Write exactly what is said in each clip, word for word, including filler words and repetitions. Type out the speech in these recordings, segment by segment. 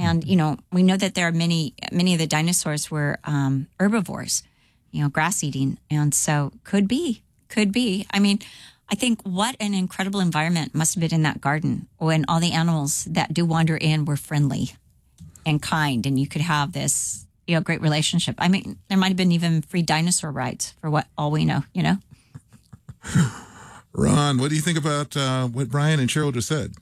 And, mm-hmm. you know, we know that there are many, many of the dinosaurs were um, herbivores, you know, grass eating. And so could be, could be. I mean, I think what an incredible environment must have been in that garden when all the animals that do wander in were friendly and kind, and you could have this, you know, great relationship. I mean, there might have been even free dinosaur rides for what all we know, you know? Ron, what do you think about uh, what Brian and Cheryl just said?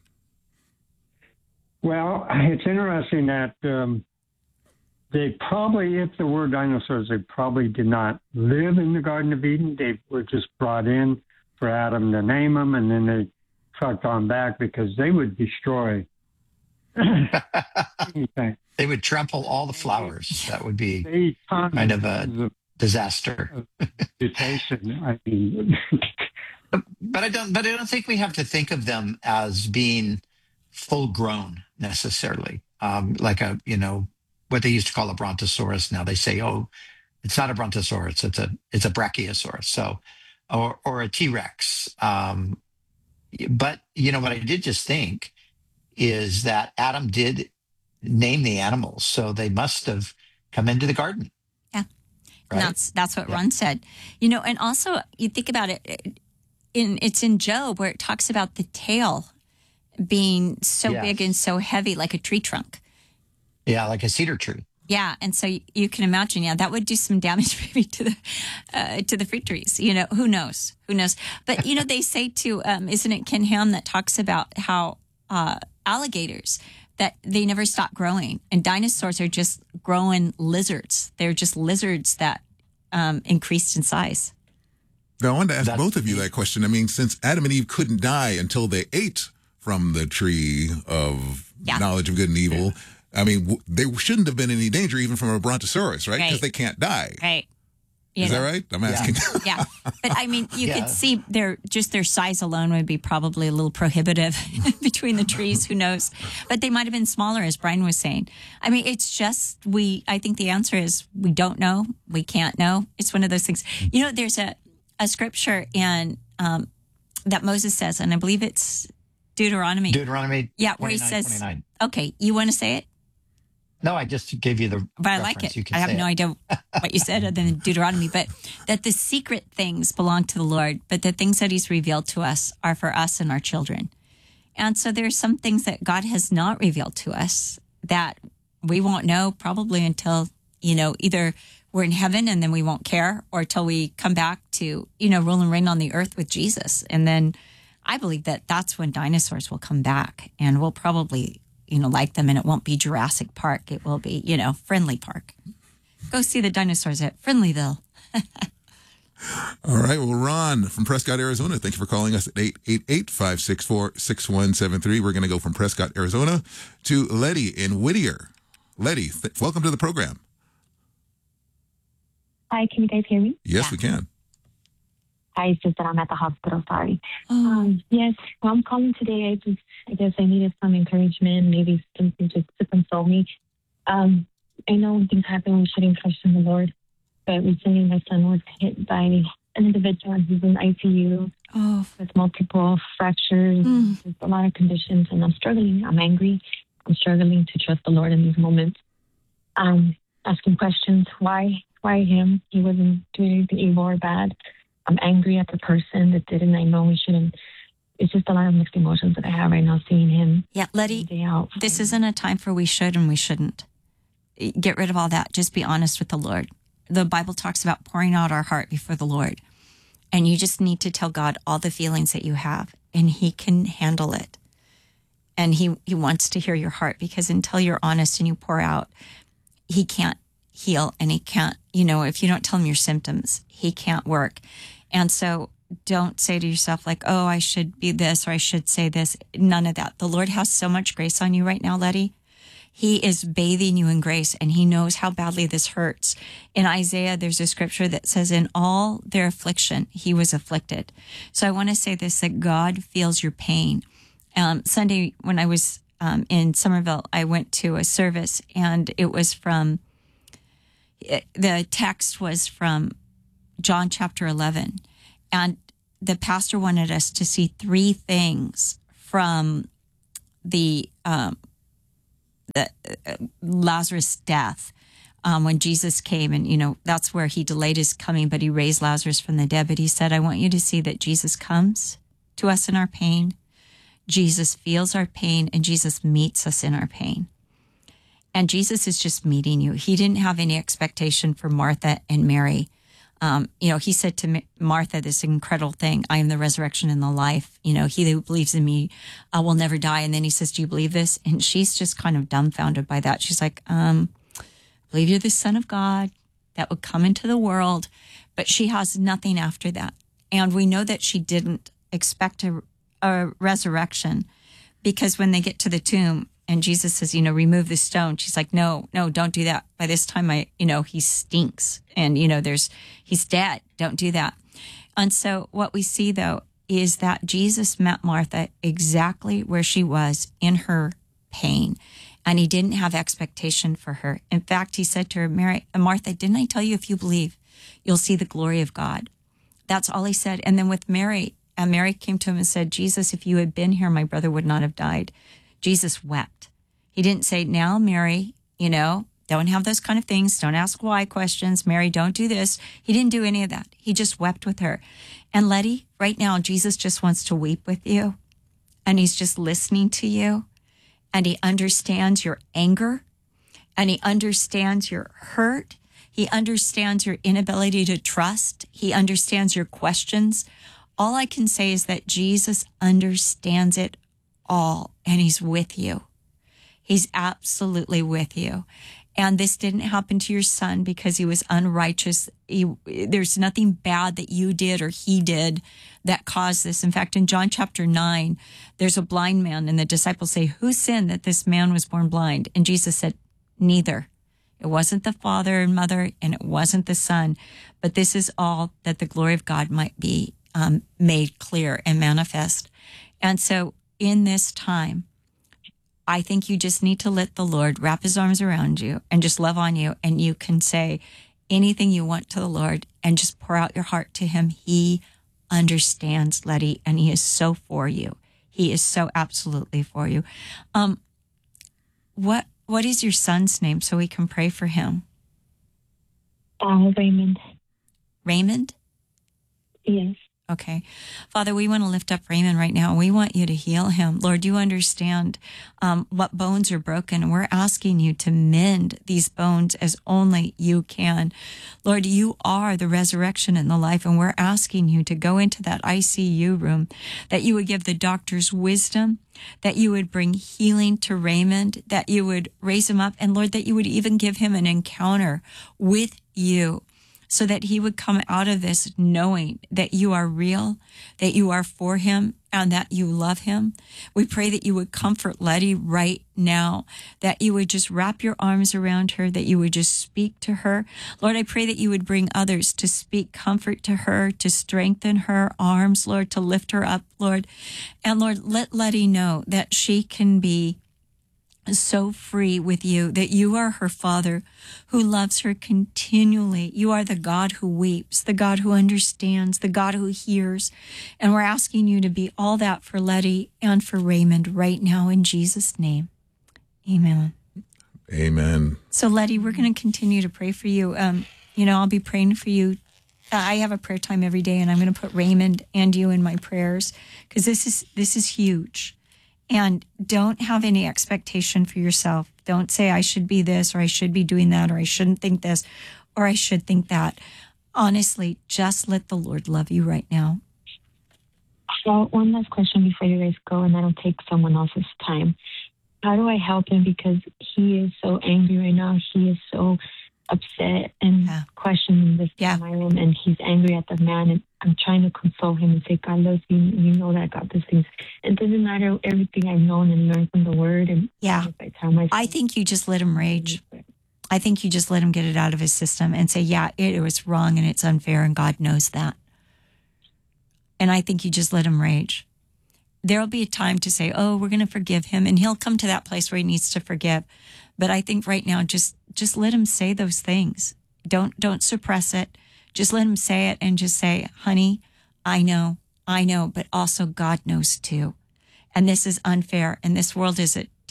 Well, it's interesting that um, they probably, if there were dinosaurs, they probably did not live in the Garden of Eden. They were just brought in for Adam to name them, and then they trucked on back because they would destroy anything. They would trample all the flowers. That would be kind of a disaster. Mutation. I mean, but I don't. But I don't think we have to think of them as being full grown necessarily. Um, like a, you know, what they used to call a brontosaurus. Now they say, oh, it's not a brontosaurus. It's a it's a brachiosaurus. So, or or a T-Rex. Um, but you know what I did just think is that Adam did name the animals, so they must have come into the garden. Yeah, right? And that's that's what yeah. Ron said. You know, and also you think about it. In it's in Job where it talks about the tail being so yes. big and so heavy, like a tree trunk. Yeah, like a cedar tree. Yeah, and so you, you can imagine, yeah, that would do some damage maybe to the uh, to the fruit trees. You know, who knows? Who knows? But you know, they say too, um, isn't it Ken Ham that talks about how uh, alligators, that they never stop growing, and dinosaurs are just growing lizards. They're just lizards that um, increased in size. Now, I wanted to ask That's both of you that question. I mean, since Adam and Eve couldn't die until they ate from the tree of yeah. knowledge of good and evil, yeah. I mean, they shouldn't have been in any danger even from a brontosaurus, right? Because right. they can't die. Right. You Is know. that right? I'm asking. Yeah. yeah. But I mean, you yeah. could see their just their size alone would be probably a little prohibitive between the trees. Who knows? But they might have been smaller, as Brian was saying. I mean, it's just we. I think the answer is we don't know. We can't know. It's one of those things. You know, there's a, a scripture in um, that Moses says, and I believe it's Deuteronomy. Deuteronomy. Yeah, where he says, twenty-nine. "Okay, you want to say it?" No, I just gave you the But I reference. like it. You can I have say no it. idea what you said other than Deuteronomy, but that the secret things belong to the Lord, but the things that he's revealed to us are for us and our children. And so there's some things that God has not revealed to us that we won't know probably until, you know, either we're in heaven and then we won't care, or till we come back to, you know, rule and reign on the earth with Jesus. And then I believe that that's when dinosaurs will come back, and we'll probably, you know, like them, and it won't be Jurassic Park. It will be, you know, Friendly Park. Go see the dinosaurs at Friendlyville. All right. Well, Ron from Prescott, Arizona, thank you for calling us at eight eight eight, five six four, six one seven three. We're going to go from Prescott, Arizona to Letty in Whittier. Letty, th- welcome to the program. Hi, can you guys hear me? Yes, Yeah. we can. Hi, it's just that I'm at the hospital, sorry. Oh. Um, yes, well, I'm calling today. I just, I guess I needed some encouragement, maybe something just to console me. Um, I know when things happen, we shouldn't trust in the Lord, but recently my son was hit by an individual who's in I C U Oh. with multiple fractures, Mm. just a lot of conditions, and I'm struggling. I'm angry. I'm struggling to trust the Lord in these moments. Um, asking questions, why, why him? He wasn't doing anything evil or bad. I'm angry at the person that did it, and I know we shouldn't. It's just a lot of mixed emotions that I have right now seeing him. Yeah, Letty, day out. this isn't a time for we should and we shouldn't. Get rid of all that. Just be honest with the Lord. The Bible talks about pouring out our heart before the Lord. And you just need to tell God all the feelings that you have, and he can handle it. And he, he wants to hear your heart, because until you're honest and you pour out, he can't heal, and he can't, you know, if you don't tell him your symptoms, he can't work. And so don't say to yourself like, oh, I should be this, or I should say this. None of that. The Lord has so much grace on you right now, Letty. He is bathing you in grace, and he knows how badly this hurts. In Isaiah, there's a scripture that says, in all their affliction, he was afflicted. So I want to say this, that God feels your pain. Um, Sunday, when I was um, in Somerville, I went to a service, and it was from, the text was from John chapter eleven. And the pastor wanted us to see three things from the um, the uh, Lazarus' death. Um, when Jesus came, and, you know, that's where he delayed his coming, but he raised Lazarus from the dead. But he said, I want you to see that Jesus comes to us in our pain. Jesus feels our pain, and Jesus meets us in our pain. And Jesus is just meeting you. He didn't have any expectation for Martha and Mary. Um, you know, he said to Martha this incredible thing, I am the resurrection and the life. You know, he who believes in me uh, will never die. And then he says, do you believe this? And she's just kind of dumbfounded by that. She's like, um, I believe you're the Son of God that would come into the world. But she has nothing after that. And we know that she didn't expect a, a resurrection, because when they get to the tomb and Jesus says, you know, remove the stone, she's like, no, no, don't do that. By this time, I, you know, he stinks, and, you know, there's, he's dead. Don't do that. And so what we see, though, is that Jesus met Martha exactly where she was in her pain, and he didn't have expectation for her. In fact, he said to her, Mary, Martha, didn't I tell you, if you believe, you'll see the glory of God? That's all he said. And then with Mary, and Mary came to him and said, Jesus, if you had been here, my brother would not have died. Jesus wept. He didn't say, now, Mary, you know, don't have those kind of things. Don't ask why questions. Mary, don't do this. He didn't do any of that. He just wept with her. And Letty, right now, Jesus just wants to weep with you. And he's just listening to you. And he understands your anger. And he understands your hurt. He understands your inability to trust. He understands your questions. All I can say is that Jesus understands it all, and he's with you. He's absolutely with you. And this didn't happen to your son because he was unrighteous. He, there's nothing bad that you did or he did that caused this. In fact, in John chapter nine, there's a blind man, and the disciples say, who sinned that this man was born blind? And Jesus said, neither. It wasn't the father and mother, and it wasn't the son, but this is all that the glory of God might be um, made clear and manifest. And so in this time, I think you just need to let the Lord wrap his arms around you and just love on you. And you can say anything you want to the Lord and just pour out your heart to him. He understands, Letty, and he is so for you. He is so absolutely for you. Um, what What is your son's name so we can pray for him? Uh, Raymond. Raymond? Yes. Okay. Father, we want to lift up Raymond right now. We want you to heal him. Lord, you understand um, what bones are broken. We're asking you to mend these bones as only you can. Lord, you are the resurrection and the life, and we're asking you to go into that I C U room, that you would give the doctors wisdom, that you would bring healing to Raymond, that you would raise him up, and Lord, that you would even give him an encounter with you, so that he would come out of this knowing that you are real, that you are for him, and that you love him. We pray that you would comfort Letty right now, that you would just wrap your arms around her, that you would just speak to her. Lord, I pray that you would bring others to speak comfort to her, to strengthen her arms, Lord, to lift her up, Lord. And Lord, let Letty know that she can be so free with you, that you are her father who loves her continually. You are the God who weeps, the God who understands, the God who hears. And we're asking you to be all that for Letty and for Raymond right now in Jesus' name. Amen. Amen. So Letty, we're going to continue to pray for you. Um, you know, I'll be praying for you. I have a prayer time every day, and I'm going to put Raymond and you in my prayers, because this is this is huge. And don't have any expectation for yourself. Don't say, I should be this, or I should be doing that, or I shouldn't think this, or I should think that. Honestly, just let the Lord love you right now. So one last question before you guys go, and that'll take someone else's time. How do I help him? Because he is so angry right now. He is so upset and Yeah. questioning this Yeah. in my room, and he's angry at the man. And I'm trying to console him and say, God loves you. You know that God does things. It doesn't matter everything I've known and learned from the Word. And Yeah. if I tell myself, I think you just let him rage. I think you just let him get it out of his system and say, yeah, it was wrong and it's unfair, and God knows that. And I think you just let him rage. There'll be a time to say, oh, we're going to forgive him, and he'll come to that place where he needs to forgive. But I think right now, just just let him say those things. Don't don't suppress it. Just let him say it, and just say, honey, I know, I know, but also God knows too. And this is unfair, and this world is a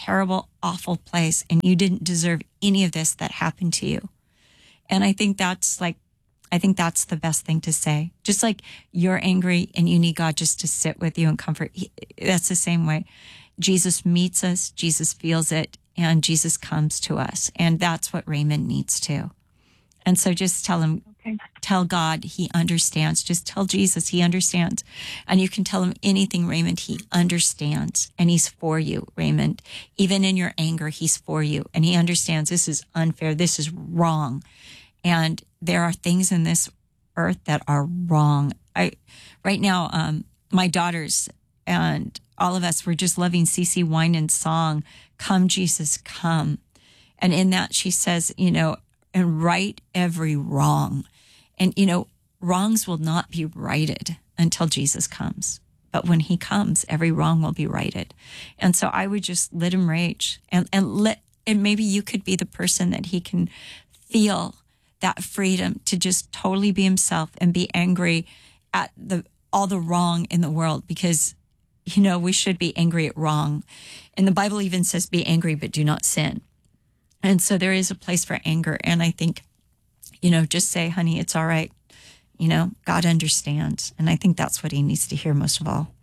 terrible, awful place, and you didn't deserve any of this that happened to you. And I think that's like, I think that's the best thing to say. Just like you're angry and you need God just to sit with you and comfort. He, that's the same way. Jesus meets us, Jesus feels it, and Jesus comes to us. And that's what Raymond needs too. And so just tell him, okay. Tell God he understands. Just tell Jesus he understands. And you can tell him anything, Raymond, he understands. And he's for you, Raymond. Even in your anger, he's for you. And he understands this is unfair. This is wrong. And there are things in this earth that are wrong. I, right now, um, my daughters and all of us, we're just loving CeCe Winans' song, Come Jesus, Come. And in that she says, you know, and right every wrong. And, you know, wrongs will not be righted until Jesus comes. But when he comes, every wrong will be righted. And so I would just let him rage and, and let, and maybe you could be the person that he can feel that freedom to just totally be himself and be angry at the, all the wrong in the world, because, you know, we should be angry at wrong. And the Bible even says, be angry, but do not sin. And so there is a place for anger. And I think, you know, just say, honey, it's all right. You know, God understands. And I think that's what he needs to hear most of all.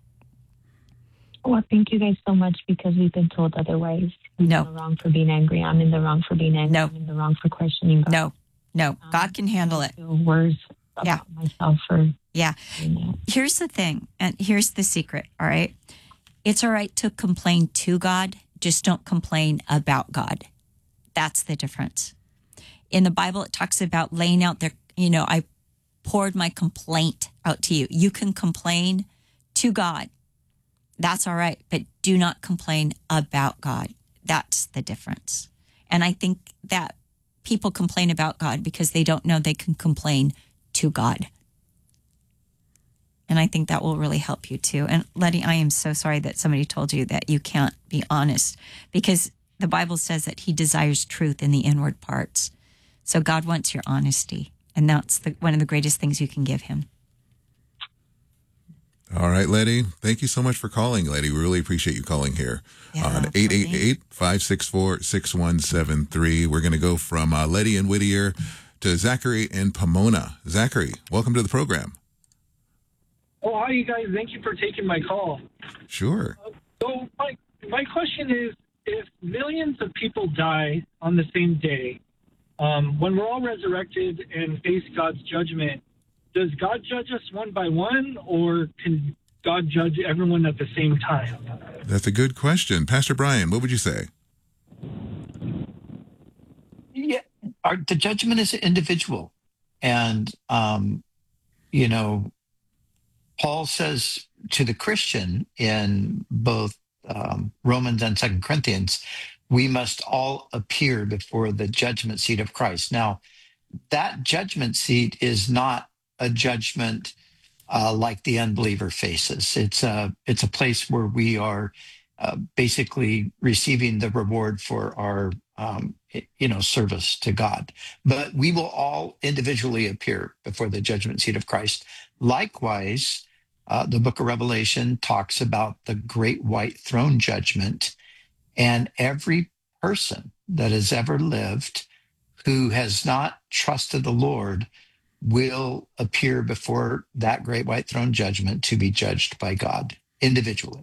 Well, thank you guys so much, because we've been told otherwise. We're No. in the wrong for being angry. I'm in the wrong for being angry. No. I'm in the wrong for questioning God. No, no, God can handle it. I feel worse about Yeah. myself for Yeah. doing that. Here's the thing, and here's the secret, all right? It's all right to complain to God, just don't complain about God. That's the difference. In the Bible, it talks about laying out their, you know, I poured my complaint out to you. You can complain to God. That's all right, but do not complain about God. That's the difference. And I think that people complain about God because they don't know they can complain to God. And I think that will really help you too. And Letty, I am so sorry that somebody told you that you can't be honest, because the Bible says that he desires truth in the inward parts. So God wants your honesty. And that's the, one of the greatest things you can give him. All right, Letty. Thank you so much for calling, Letty. We really appreciate you calling here Yeah, on eight eight eight, five six four, six one seven three. We're going to go from uh, Letty in Whittier to Zachary in Pomona. Zachary, welcome to the program. Oh, hi, you guys. Thank you for taking my call. Sure. Uh, so my, my question is, if millions of people die on the same day, um, when we're all resurrected and face God's judgment, does God judge us one by one, or can God judge everyone at the same time? That's a good question. Pastor Brian, what would you say? Yeah, our, the judgment is individual. And, um, you know, Paul says to the Christian in both um, Romans and Second Corinthians, we must all appear before the judgment seat of Christ. Now, that judgment seat is not a judgment uh, like the unbeliever faces. It's a, it's a place where we are uh, basically receiving the reward for our um, you know, service to God. But we will all individually appear before the judgment seat of Christ. Likewise, uh, the book of Revelation talks about the great white throne judgment, and every person that has ever lived who has not trusted the Lord will appear before that great white throne judgment to be judged by God individually.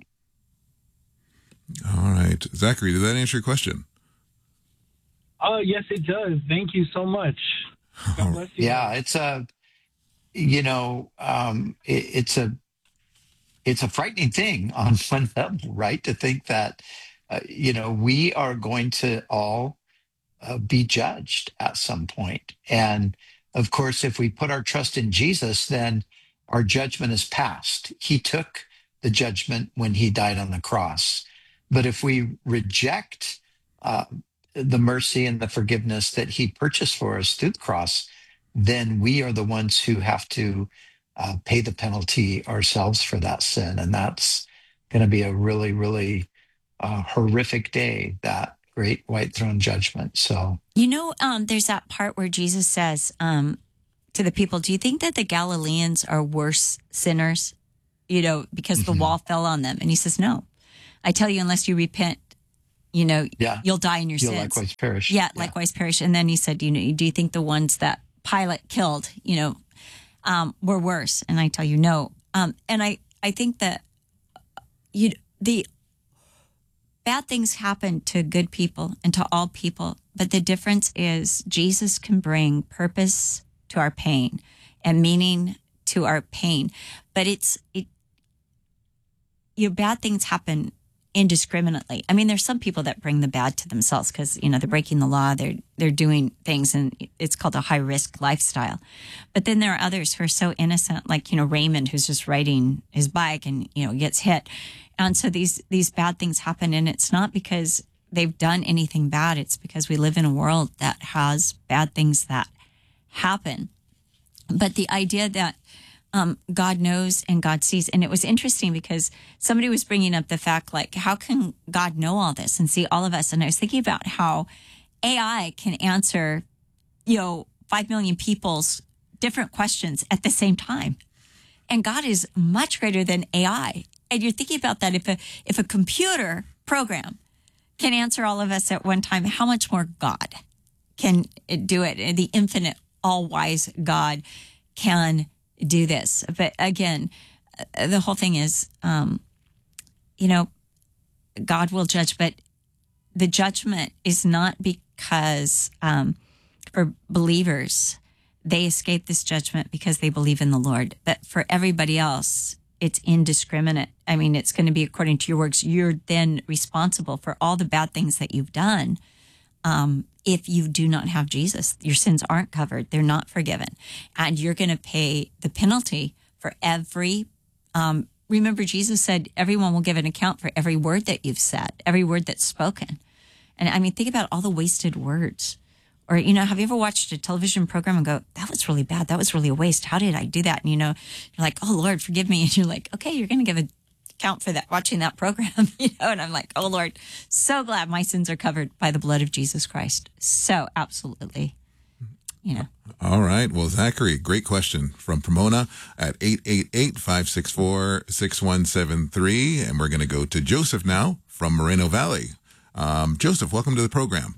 All right. Zachary, did that answer your question? Oh, yes, it does. Thank you so much. God bless you. Yeah, it's a, you know, um, it, it's a, it's a frightening thing on one level, right? To think that, uh, you know, we are going to all uh, be judged at some point. And of course, if we put our trust in Jesus, then our judgment is past. He took the judgment when he died on the cross. But if we reject uh, the mercy and the forgiveness that he purchased for us through the cross, then we are the ones who have to uh, pay the penalty ourselves for that sin. And that's going to be a really, really uh, horrific day, that great white throne judgment. So, You know, um, there's that part where Jesus says um, to the people, do you think that the Galileans are worse sinners, you know, because Mhm. the wall fell on them? And he says, no. I tell you, unless you repent, you know, Yeah. you'll die in your You'll sins. likewise perish. Yeah, likewise perish. And then he said, you know, do you think the ones that Pilate killed, you know, um, were worse? And I tell you, no. Um, and I, I think that you the bad things happen to good people and to all people, but the difference is Jesus can bring purpose to our pain and meaning to our pain. But it's it. You know, bad things happen indiscriminately. I mean, there's some people that bring the bad to themselves because, you know, they're breaking the law, they're they're doing things, and it's called a high risk lifestyle. But then there are others who are so innocent, like, you know, Raymond, who's just riding his bike and, you know, gets hit. And so these these bad things happen, and it's not because they've done anything bad. It's because we live in a world that has bad things that happen. But the idea that Um, God knows and God sees. And it was interesting because somebody was bringing up the fact, like, how can God know all this and see all of us? And I was thinking about how A I can answer, you know, five million people's different questions at the same time. And God is much greater than A I. And you're thinking about that. If a, if a computer program can answer all of us at one time, how much more God can do it? And the infinite, all-wise God can do this. But again, the whole thing is, um, you know, God will judge, but the judgment is not because um, for believers, they escape this judgment because they believe in the Lord. But for everybody else, it's indiscriminate. I mean, it's going to be according to your works. You're then responsible for all the bad things that you've done. Um, if you do not have Jesus, your sins aren't covered. They're not forgiven. And you're going to pay the penalty for every, um, remember Jesus said, everyone will give an account for every word that you've said, every word that's spoken. And I mean, think about all the wasted words. Or, you know, have you ever watched a television program and go, that was really bad. That was really a waste. How did I do that? And, you know, you're like, oh, Lord, forgive me. And you're like, okay, you're going to give a account for that, watching that program, you know, and I'm like, oh Lord, so glad my sins are covered by the blood of Jesus Christ. So absolutely, you know. All right. Well, Zachary, great question from Pomona at eight eight eight, five six four, six one seven three. And we're going to go to Joseph now from Moreno Valley. Um, Joseph, welcome to the program.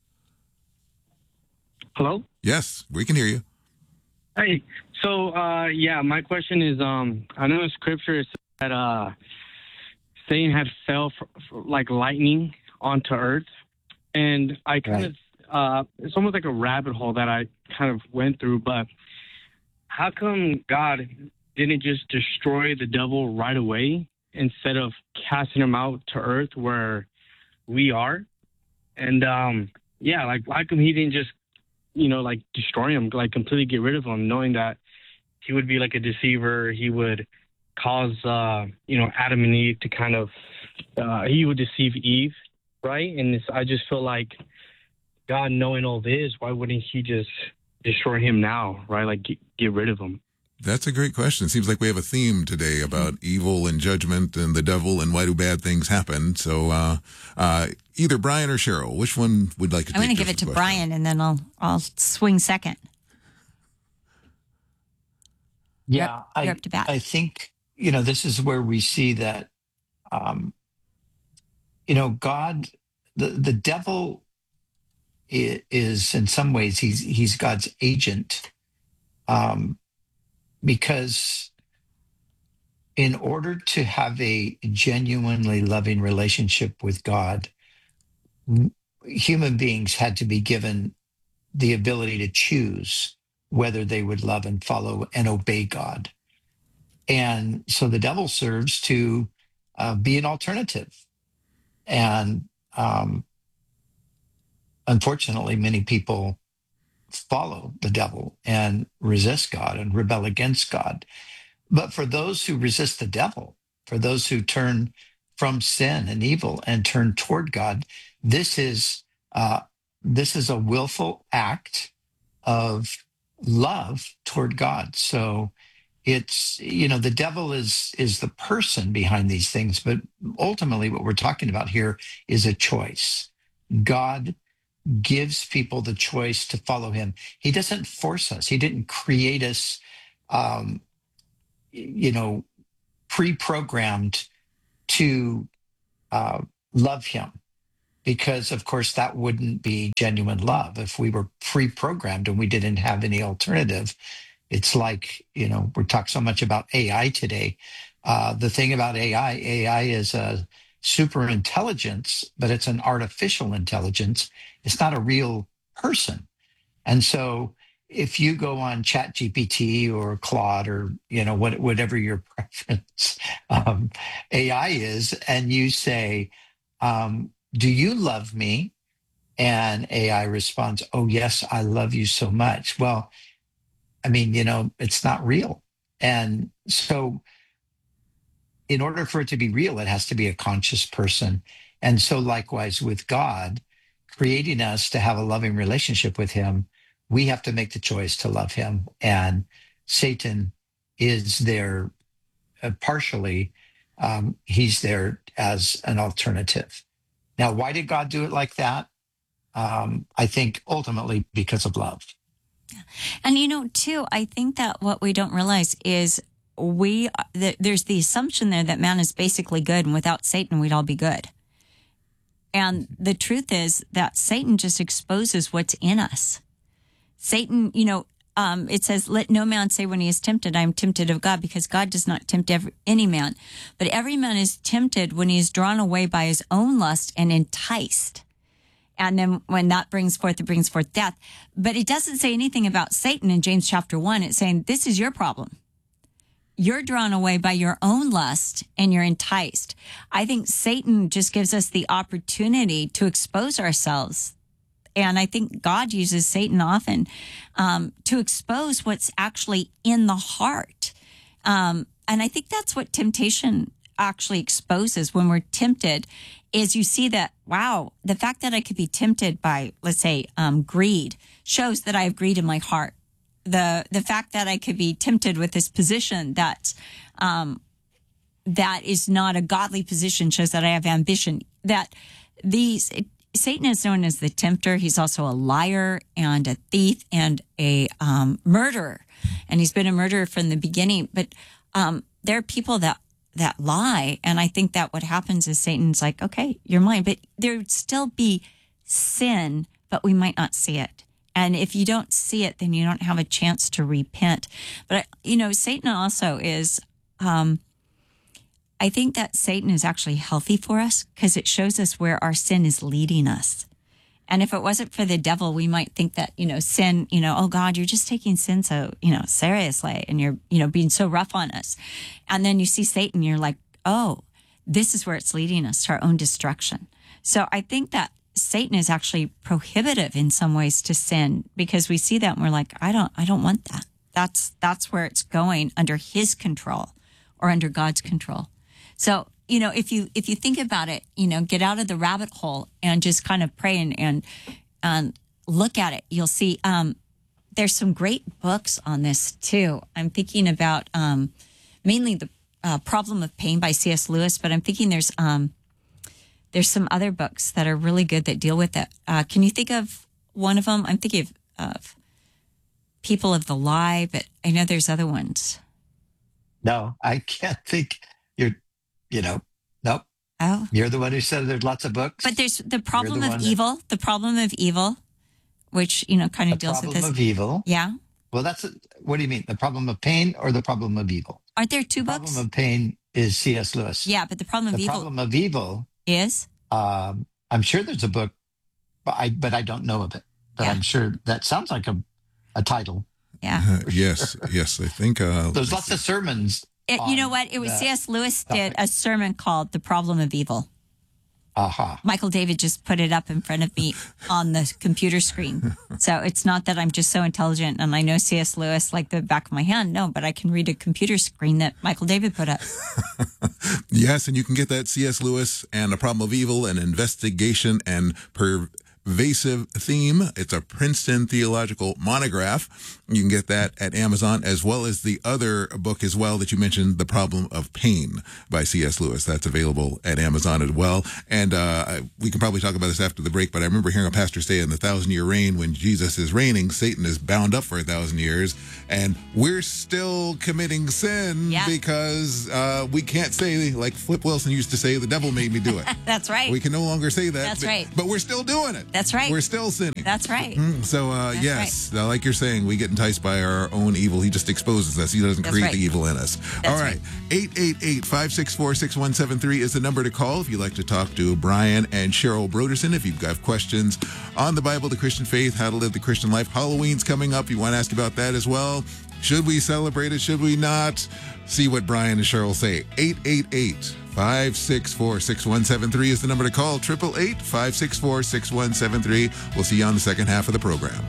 Hello? Yes, we can hear you. Hey, so, uh, yeah, my question is, um, I know in scripture it says that uh, Satan had fell for, for, like lightning onto earth. And I kind Right. of, uh, it's almost like a rabbit hole that I kind of went through. But how come God didn't just destroy the devil right away instead of casting him out to earth where we are? And, um, yeah, like, how come he didn't just, you know, like destroy him, like completely get rid of him, knowing that he would be like a deceiver. He would cause, uh, you know, Adam and Eve to kind of, uh, he would deceive Eve, right? And it's, I just feel like God, knowing all this, why wouldn't he just destroy him now, right? Like get, get rid of him. That's a great question. Seems like we have a theme today about evil and judgment and the devil and why do bad things happen. So uh, uh, either Brian or Cheryl, which one would like to I'm take going to give it to Joseph's question? Brian, and then I'll I'll swing second. Yeah, You're up- I, you're up to bat. I think, you know, this is where we see that, um, you know, God, the, the devil i- is in some ways, he's, he's God's agent, um, because in order to have a genuinely loving relationship with God, m- human beings had to be given the ability to choose whether they would love and follow and obey God. And so the devil serves to uh, be an alternative. And um, unfortunately, many people follow the devil and resist God and rebel against God. But for those who resist the devil, for those who turn from sin and evil and turn toward God, this is uh, this is a willful act of love toward God. So it's, you know, the devil is is the person behind these things, but ultimately what we're talking about here is a choice. God gives people the choice to follow him. He doesn't force us. He didn't create us um, you know, pre-programmed to uh, love him. because, of course, that wouldn't be genuine love. If we were pre-programmed and we didn't have any alternative, it's like, you know, we talk so much about A I today. Uh, the thing about A I, A I is a super intelligence, but it's an artificial intelligence. It's not a real person. And so if you go on Chat G P T or Claude or, you know, what, whatever your preference um, A I is, and you say, um, do you love me? And A I responds, oh, yes, I love you so much. Well, I mean, you know, it's not real. And so in order for it to be real, it has to be a conscious person. And so likewise with God, creating us to have a loving relationship with him, we have to make the choice to love him. And Satan is there uh, partially. Um, he's there as an alternative. Now, why did God do it like that? Um, I think ultimately because of love. And, you know, too, I think that what we don't realize is we, th- there's the assumption there that man is basically good, and without Satan, we'd all be good. And the truth is that Satan just exposes what's in us. Satan, you know, um, it says, let no man say when he is tempted, I am tempted of God, because God does not tempt every, any man. But every man is tempted when he is drawn away by his own lust and enticed. And then when that brings forth, it brings forth death. But it doesn't say anything about Satan in James chapter one. It's saying, this is your problem. You're drawn away by your own lust and you're enticed. I think Satan just gives us the opportunity to expose ourselves. And I think God uses Satan often um, to expose what's actually in the heart. Um, and I think that's what temptation actually exposes when we're tempted, is you see that, wow, the fact that I could be tempted by, let's say, um, greed shows that I have greed in my heart. The the fact that I could be tempted with this position that um, that is not a godly position shows that I have ambition. That these Satan is known as the tempter. He's also a liar and a thief and a um, murderer, and he's been a murderer from the beginning. But um, there are people that that lie, and I think that what happens is Satan's like, okay, you're mine, but there would still be sin, but we might not see it. And if you don't see it, then you don't have a chance to repent. But, you know, Satan also is, um, I think that Satan is actually healthy for us because it shows us where our sin is leading us. And if it wasn't for the devil, we might think that, you know, sin, you know, oh God, you're just taking sin so, you know, seriously, and you're, you know, being so rough on us. And then you see Satan, you're like, oh, this is where it's leading us to our own destruction. So I think that Satan is actually prohibitive in some ways to sin, because we see that and we're like, I don't, I don't want that. That's, that's where it's going, under his control or under God's control. So, you know, if you, if you think about it, you know, get out of the rabbit hole and just kind of pray and, and, and look at it. You'll see, um, there's some great books on this too. I'm thinking about, um, mainly the uh, Problem of Pain by C S Lewis, but I'm thinking there's, um, There's some other books that are really good that deal with it. Uh, can you think of one of them? I'm thinking of, of People of the Lie, but I know there's other ones. No, I can't think. You're, you know, nope. Oh. You're the one who said there's lots of books. But there's The Problem the of that, Evil, The Problem of Evil, which, you know, kind of the deals with this. Problem of Evil. Yeah. Well, that's, a, what do you mean? The Problem of Pain or the Problem of Evil? Aren't there two the books? Problem of Pain is C S Lewis. Yeah, but The Problem of the Evil. The Problem of Evil is? Um, I'm sure there's a book, but I, but I don't know of it. But Yeah. I'm sure that sounds like a, a title. Yeah. Uh, yes, yes. I think uh, There's lots of sermons. It, you know what? It was C S Lewis did a sermon called The Problem of Evil. Aha. Michael David just put it up in front of me on the computer screen. So it's not that I'm just so intelligent and I know C S Lewis like the back of my hand. No, but I can read a computer screen that Michael David put up. Yes, and you can get that C S Lewis and A Problem of Evil, an investigation and pervasive theme. It's a Princeton theological monograph. You can get that at Amazon, as well as the other book as well that you mentioned, The Problem of Pain by C S Lewis. That's available at Amazon as well. And uh, we can probably talk about this after the break, but I remember hearing a pastor say in the thousand-year reign, when Jesus is reigning, Satan is bound up for a thousand years, and we're still committing sin Yeah. because uh, we can't say, like Flip Wilson used to say, the devil made me do it. That's right. We can no longer say that. That's but, right. But we're still doing it. That's right. We're still sinning. That's right. Mm, so, uh, That's yes, uh, like you're saying, we get enticed by our own evil. He just exposes us. He doesn't That's create right. the evil in us. That's All right. eight eight eight, five six four, six one seven three is the number to call if you'd like to talk to Brian and Cheryl Broderson. If you've got questions on the Bible, the Christian faith, how to live the Christian life. Halloween's coming up. You want to ask about that as well. Should we celebrate it? Should we not? See what Brian and Cheryl say. eight eight eight, five six four, six one seven three is the number to call. eight eight eight, five six four, six one seven three. We'll see you on the second half of the program.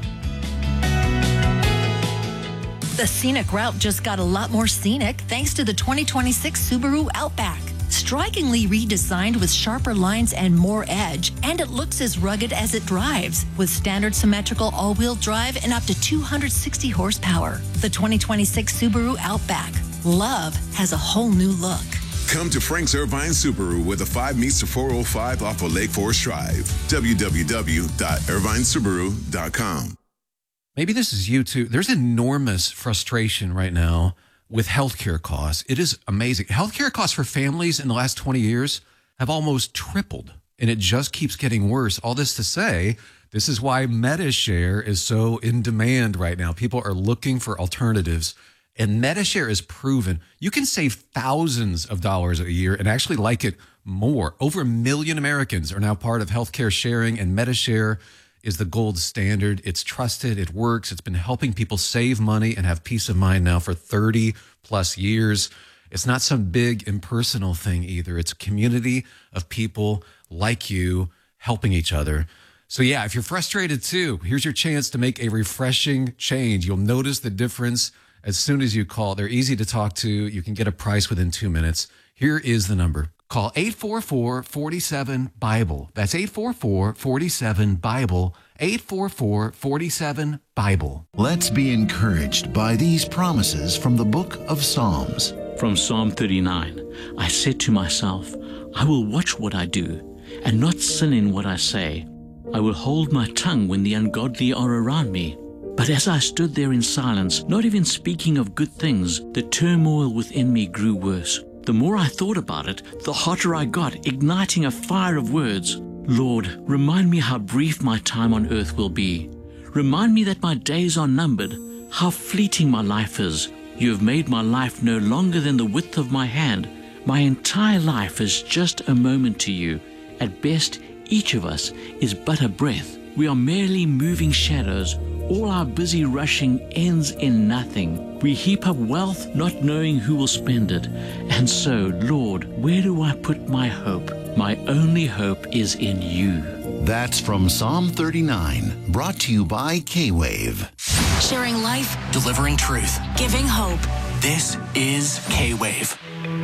The scenic route just got a lot more scenic thanks to the twenty twenty-six Subaru Outback. Strikingly redesigned with sharper lines and more edge, and it looks as rugged as it drives, with standard symmetrical all-wheel drive and up to two hundred sixty horsepower. The twenty twenty-six Subaru Outback. Love has a whole new look. Come to Frank's Irvine Subaru, where the five meets the four oh five off of Lake Forest Drive. w w w dot irvine subaru dot com. Maybe this is you too. There's enormous frustration right now with healthcare costs. It is amazing. Healthcare costs for families in the last twenty years have almost tripled, and it just keeps getting worse. All this to say, this is why MediShare is so in demand right now. People are looking for alternatives, and MediShare is proven. You can save thousands of dollars a year and actually like it more. Over a million Americans are now part of healthcare sharing, and MediShare is the gold standard. It's trusted. It works. It's been helping people save money and have peace of mind now for thirty plus years. It's not some big impersonal thing either. It's a community of people like you helping each other. So yeah, if you're frustrated too, here's your chance to make a refreshing change. You'll notice the difference as soon as you call. They're easy to talk to. You can get a price within two minutes. Here is the number. Call eight four four, four seven, BIBLE. That's eight four four, four seven, BIBLE. eight four four, four seven, BIBLE. Let's be encouraged by these promises from the book of Psalms. From Psalm thirty-nine, I said to myself, I will watch what I do and not sin in what I say. I will hold my tongue when the ungodly are around me. But as I stood there in silence, not even speaking of good things, the turmoil within me grew worse. The more I thought about it, the hotter I got, igniting a fire of words. Lord, remind me how brief my time on earth will be. Remind me that my days are numbered, how fleeting my life is. You have made my life no longer than the width of my hand. My entire life is just a moment to you. At best, each of us is but a breath. We are merely moving shadows. All our busy rushing ends in nothing. We heap up wealth, not knowing who will spend it. And so, Lord, where do I put my hope? My only hope is in you. That's from Psalm thirty-nine, brought to you by K-Wave. Sharing life, delivering truth, giving hope. This is K-Wave.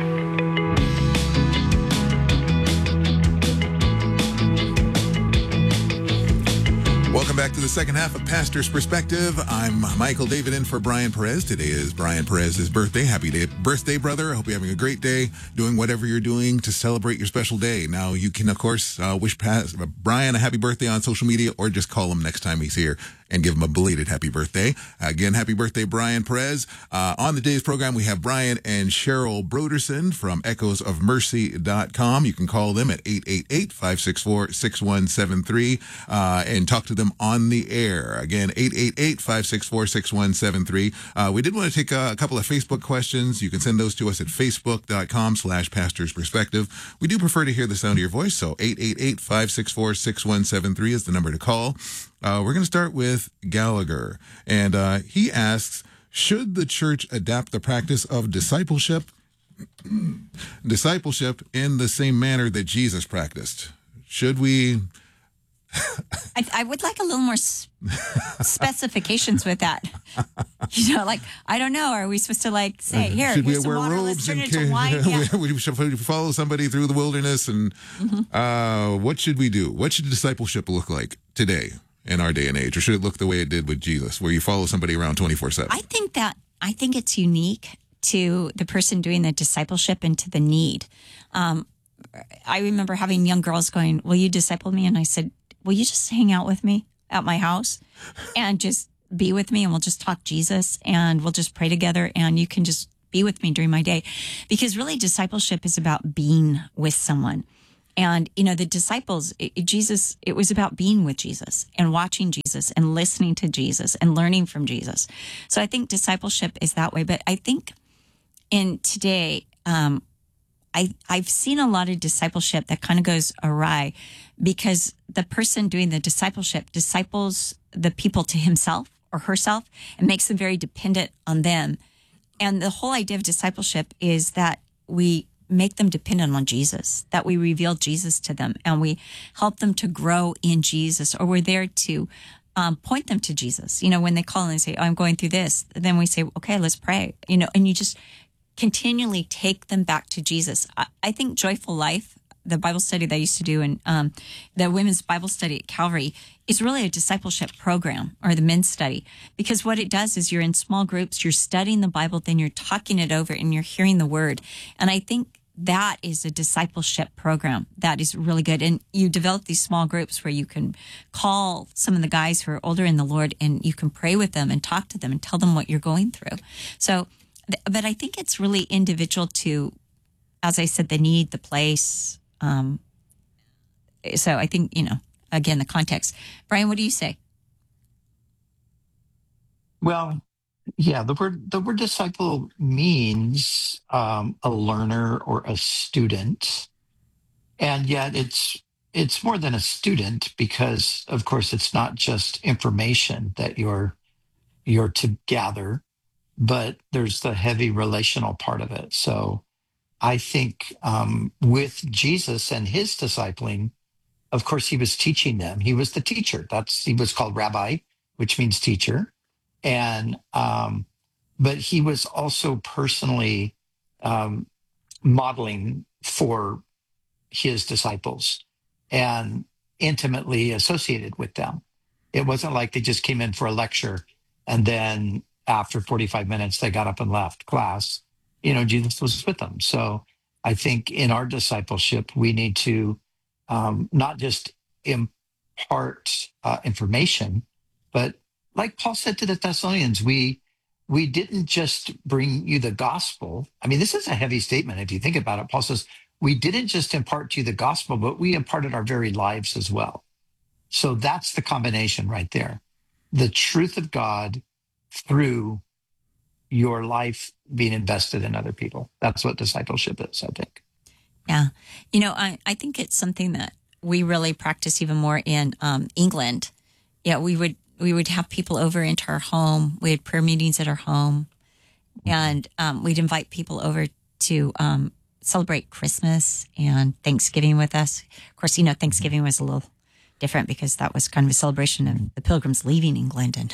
Welcome back to the second half of Pastor's Perspective. I'm Michael David in for Brian Perez. Today is Brian Perez's birthday. Happy day, birthday, brother. I hope you're having a great day, doing whatever you're doing to celebrate your special day. Now, you can, of course, uh, wish Pas- Brian a happy birthday on social media, or just call him next time he's here and give him a belated happy birthday. Again, happy birthday, Brian Perez. Uh, on the day's program, we have Brian and Cheryl Broderson from echoes of mercy dot com. You can call them at eight eight eight, five six four, six one seven three uh, and talk to them on the air. Again, eight eight eight, five six four, six one seven three. Uh, we did want to take a, a couple of Facebook questions. You can send those to us at facebook dot com slash pastors perspective. We do prefer to hear the sound of your voice, so eight eight eight, five six four, six one seven three is the number to call. Uh, we're going to start with Gallagher, and uh, he asks, should the church adapt the practice of discipleship discipleship in the same manner that Jesus practiced? Should we... I, I would like a little more s- specifications with that. You know, like, I don't know. Are we supposed to, like, say, here, should we here's some wear water, let's robes turn and it into wine? Yeah. we should follow somebody through the wilderness? And Mm-hmm. uh, what should we do? What should discipleship look like today in our day and age, or should it look the way it did with Jesus, where you follow somebody around twenty-four seven? I think that, I think it's unique to the person doing the discipleship and to the need. Um, I remember having young girls going, will you disciple me? And I said, will you just hang out with me at my house and just be with me, and we'll just talk Jesus, and we'll just pray together, and you can just be with me during my day. Because really discipleship is about being with someone. And, you know, the disciples, it, it, Jesus, it was about being with Jesus and watching Jesus and listening to Jesus and learning from Jesus. So I think discipleship is that way. But I think in today, um, I, I've seen a lot of discipleship that kind of goes awry because the person doing the discipleship disciples the people to himself or herself and makes them very dependent on them. And the whole idea of discipleship is that we make them dependent on Jesus, that we reveal Jesus to them and we help them to grow in Jesus, or we're there to um, point them to Jesus. You know, when they call and they say, oh, I'm going through this, then we say, okay, let's pray, you know, and you just continually take them back to Jesus. I, I think Joyful Life, the Bible study that I used to do, and um, the women's Bible study at Calvary, is really a discipleship program, or the men's study, because what it does is you're in small groups, you're studying the Bible, then you're talking it over and you're hearing the word. And I think that is a discipleship program that is really good. And you develop these small groups where you can call some of the guys who are older in the Lord and you can pray with them and talk to them and tell them what you're going through. So, but I think it's really individual to, as I said, the need, the place. Um, so I think, you know, again, the context. Brian, what do you say? Well, yeah, the word the word disciple means um, a learner or a student, and yet it's it's more than a student because, of course, it's not just information that you're you're to gather, but there's the heavy relational part of it. So, I think um, with Jesus and his discipling, of course, he was teaching them. He was the teacher. That's he was called rabbi, which means teacher. And, um, but he was also personally um, modeling for his disciples and intimately associated with them. It wasn't like they just came in for a lecture and then after forty-five minutes, they got up and left class. You know, Jesus was with them. So I think in our discipleship, we need to um, not just impart uh, information, but like Paul said to the Thessalonians, we we didn't just bring you the gospel. I mean, this is a heavy statement if you think about it. Paul says, we didn't just impart to you the gospel, but we imparted our very lives as well. So that's the combination right there. The truth of God through your life being invested in other people. That's what discipleship is, I think. Yeah. You know, I, I think it's something that we really practice even more in um, England. Yeah, we would we would have people over into our home. We had prayer meetings at our home. And um, we'd invite people over to um, celebrate Christmas and Thanksgiving with us. Of course, you know, Thanksgiving was a little different because that was kind of a celebration of the Pilgrims leaving England. And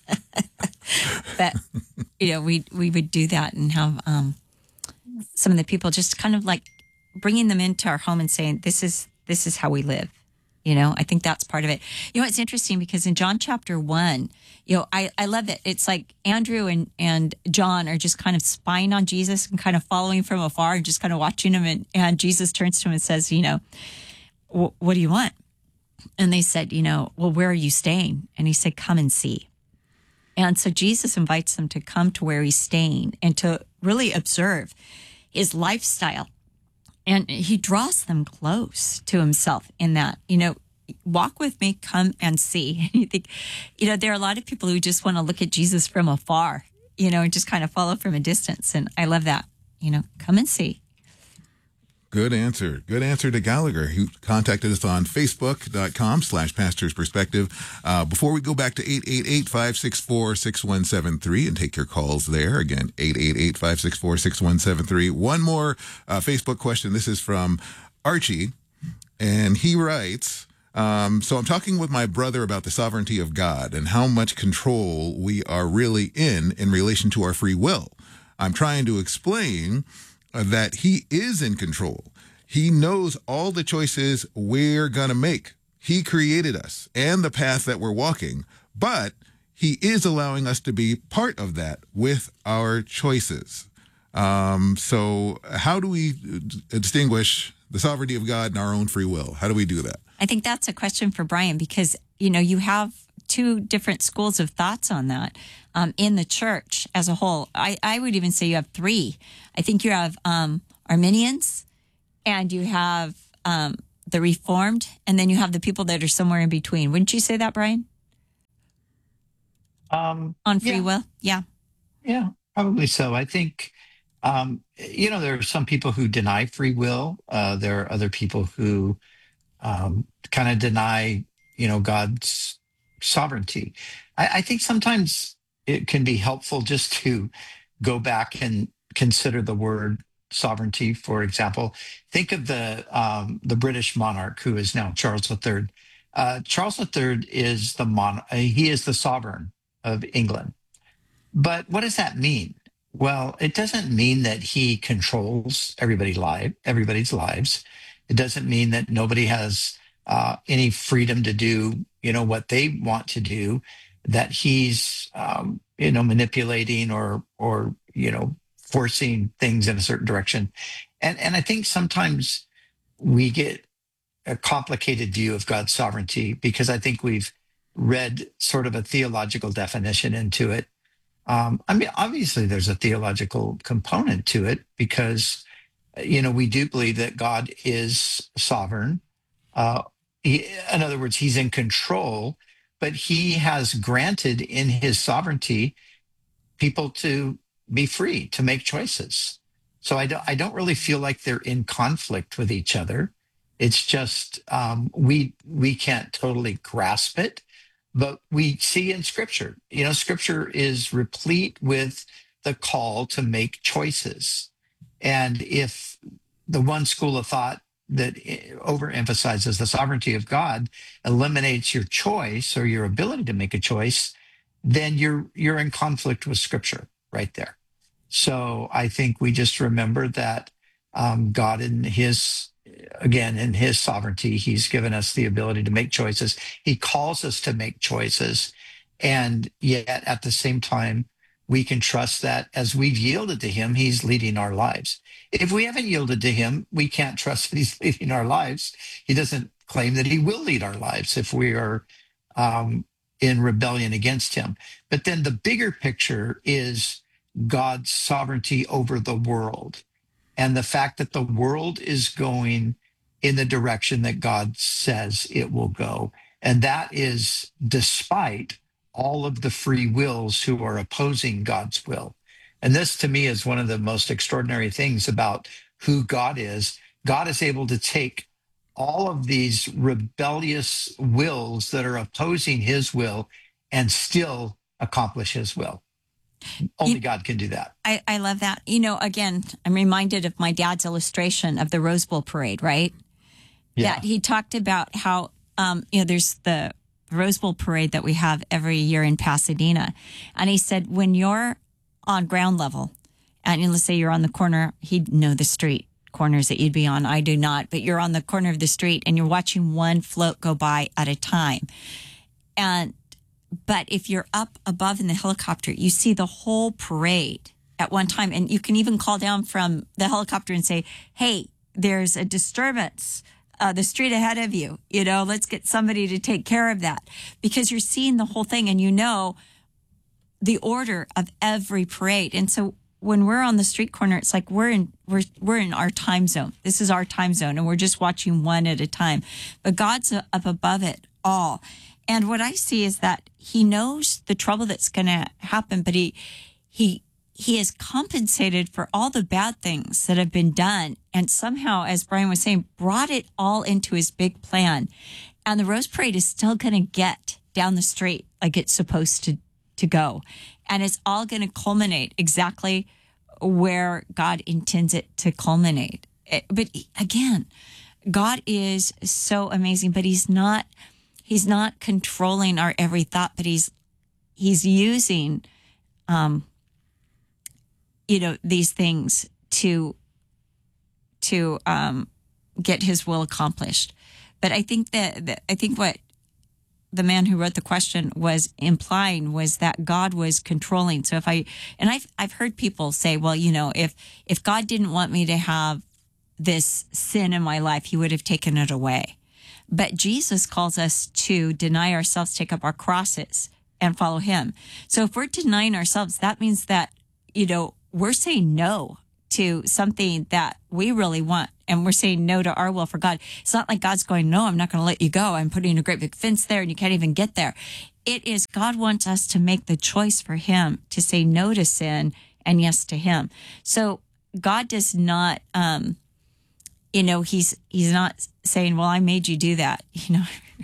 but, you know, we we would do that and have um, some of the people just kind of like bringing them into our home and saying, this is this is how we live. You know, I think that's part of it. You know, it's interesting because in John chapter one, you know, I, I love it. It's like Andrew and, and John are just kind of spying on Jesus and kind of following from afar and just kind of watching him. And, and Jesus turns to him and says, you know, what do you want? And they said, you know, well, where are you staying? And he said, come and see. And so Jesus invites them to come to where he's staying and to really observe his lifestyle. And he draws them close to himself in that, you know, walk with me, come and see. And you think, you know, there are a lot of people who just want to look at Jesus from afar, you know, and just kind of follow from a distance. And I love that, you know, come and see. Good answer. Good answer to Gallagher, who contacted us on Facebook.com slash Pastor's Perspective. Uh, before we go back to eight eight eight, five six four, six one seven three and take your calls there, again, eight eight eight, five six four, six one seven three. One more uh, Facebook question. This is from Archie, and he writes, um, so I'm talking with my brother about the sovereignty of God and how much control we are really in in relation to our free will. I'm trying to explain that he is in control. He knows all the choices we're going to make. He created us and the path that we're walking, but he is allowing us to be part of that with our choices. Um, so how do we distinguish the sovereignty of God and our own free will? How do we do that? I think that's a question for Brian, because, you know, you have two different schools of thoughts on that um, in the church as a whole. I, I would even say you have three. I think you have um, Arminians, and you have um, the Reformed, and then you have the people that are somewhere in between. Wouldn't you say that, Brian? Um, on free yeah. will? Yeah. Yeah, probably so. I think, um, you know, there are some people who deny free will. Uh, there are other people who um, kind of deny, you know, God's sovereignty. I, I think sometimes it can be helpful just to go back and consider the word sovereignty. For example, think of the um, the British monarch who is now Charles the Third. Uh, Charles the Third is the mon- uh, he is the sovereign of England. But what does that mean? Well, it doesn't mean that he controls everybody's life, everybody's lives. It doesn't mean that nobody has uh, any freedom to do, you know, what they want to do, that he's, um, you know, manipulating or, or, you know, forcing things in a certain direction. And, and I think sometimes we get a complicated view of God's sovereignty because I think we've read sort of a theological definition into it. Um, I mean, obviously there's a theological component to it because, you know, we do believe that God is sovereign. Uh, he, in other words, he's in control, but he has granted in his sovereignty people to be free, to make choices. So I don't, I don't really feel like they're in conflict with each other. It's just um, we we can't totally grasp it. But we see in Scripture, you know, Scripture is replete with the call to make choices. And if the one school of thought that overemphasizes the sovereignty of God eliminates your choice or your ability to make a choice, then you're you're in conflict with Scripture right there. So I think we just remember that um, God in his Again, in his sovereignty, he's given us the ability to make choices. He calls us to make choices. And yet at the same time, we can trust that as we've yielded to him, he's leading our lives. If we haven't yielded to him, we can't trust that he's leading our lives. He doesn't claim that he will lead our lives if we are um, in rebellion against him. But then the bigger picture is God's sovereignty over the world. And the fact that the world is going in the direction that God says it will go. And that is despite all of the free wills who are opposing God's will. And this to me is one of the most extraordinary things about who God is. God is able to take all of these rebellious wills that are opposing his will and still accomplish his will. Only God can do that. I, I love that. You know, again, I'm reminded of my dad's illustration of the Rose Bowl parade, right? Yeah. That he talked about how, um, you know, there's the Rose Bowl parade that we have every year in Pasadena. And he said, when you're on ground level, and let's say you're on the corner, he'd know the street corners that you'd be on. I do not, but you're on the corner of the street and you're watching one float go by at a time. And But if you're up above in the helicopter, you see the whole parade at one time. And you can even call down from the helicopter and say, hey, there's a disturbance, uh, the street ahead of you. You know, let's get somebody to take care of that. Because you're seeing the whole thing and you know the order of every parade. And so when we're on the street corner, it's like we're in we're we're in our time zone. This is our time zone, and we're just watching one at a time. But God's up above it all. And what I see is that he knows the trouble that's going to happen, but he he he is compensated for all the bad things that have been done, and somehow, as Brian was saying, brought it all into his big plan. And the Rose Parade is still going to get down the street like it's supposed to to go, and it's all going to culminate exactly where God intends it to culminate. But again, God is so amazing, but he's not. He's not controlling our every thought, but he's he's using, um, you know, these things to to um, get his will accomplished. But I think that, that I think what the man who wrote the question was implying was that God was controlling. So if I, and I've, I've heard people say, well, you know, if, if God didn't want me to have this sin in my life, he would have taken it away. But Jesus calls us to deny ourselves, take up our crosses and follow him. So if we're denying ourselves, that means that, you know, we're saying no to something that we really want. And we're saying no to our will for God. It's not like God's going, no, I'm not going to let you go. I'm putting a great big fence there and you can't even get there. It is God wants us to make the choice for him to say no to sin and yes to him. So God does not, um, you know, he's, he's not saying, well, I made you do that. You know,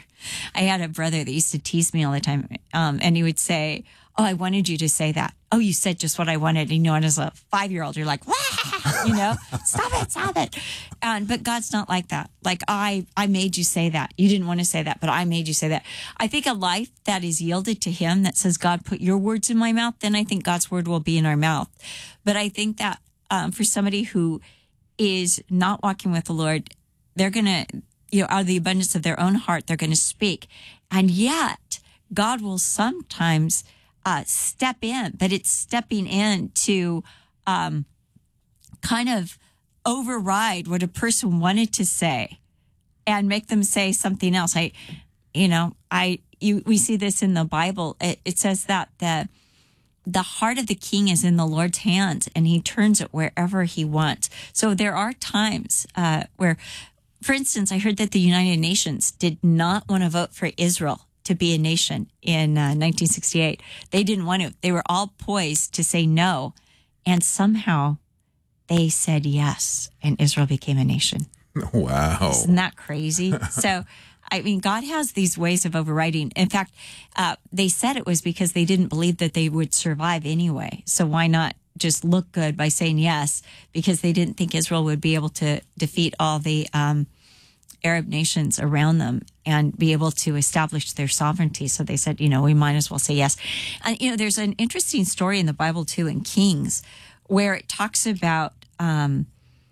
I had a brother that used to tease me all the time. Um, and he would say, oh, I wanted you to say that. Oh, you said just what I wanted. You know, and as a five-year-old, you're like, wah! You know, stop it, stop it. And, but God's not like that. Like, I, I made you say that. You didn't want to say that, but I made you say that. I think a life that is yielded to him, that says, God, put your words in my mouth, then I think God's word will be in our mouth. But I think that um, for somebody who is not walking with the Lord, they're going to, you know, out of the abundance of their own heart, they're going to speak. And yet, God will sometimes Uh, step in, but it's stepping in to um, kind of override what a person wanted to say and make them say something else. I, you know, I you we see this in the Bible. It, it says that the the heart of the king is in the Lord's hands, and he turns it wherever he wants. So there are times uh, where, for instance, I heard that the United Nations did not want to vote for Israel to be a nation in uh, nineteen sixty-eight. They didn't want to. They were all poised to say no. And somehow they said yes, and Israel became a nation. Wow. Isn't that crazy? So, I mean, God has these ways of overriding. In fact, uh, they said it was because they didn't believe that they would survive anyway. So why not just look good by saying yes? Because they didn't think Israel would be able to defeat all the um Arab nations around them and be able to establish their sovereignty. So they said, you know, we might as well say yes. And, you know, there's an interesting story in the Bible, too, in Kings, where it talks about um,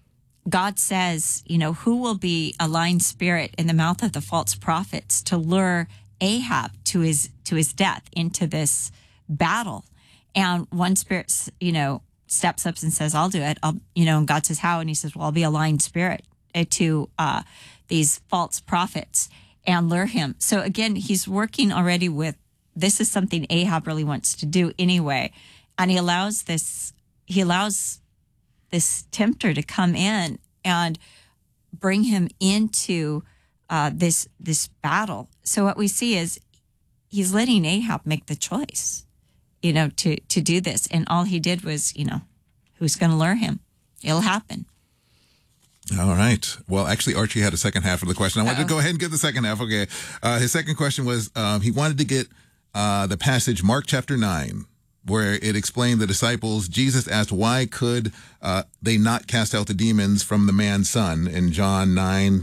God says, you know, who will be a lying spirit in the mouth of the false prophets to lure Ahab to his to his death into this battle. And one spirit, you know, steps up and says, I'll do it. I'll, you know, and God says, how? And he says, well, I'll be a lying spirit to uh these false prophets and lure him. So again, he's working already with, this is something Ahab really wants to do anyway. And he allows this, he allows this tempter to come in and bring him into uh, this, this battle. So what we see is he's letting Ahab make the choice, you know, to, to do this. And all he did was, you know, who's going to lure him? It'll happen. All right. Well, actually, Archie had a second half of the question. I wanted Uh-oh. to go ahead and get the second half. Okay. Uh, his second question was um, he wanted to get uh, the passage, Mark chapter nine, where it explained the disciples. Jesus asked, why could uh, they not cast out the demons from the man's son in John nine,